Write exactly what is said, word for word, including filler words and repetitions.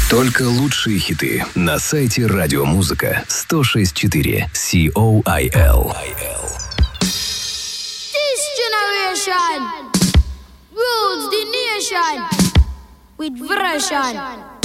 Только лучшие хиты на сайте Радиомузыка сто шесть четыре Си-О-I-Л. This generation rules the nation with version.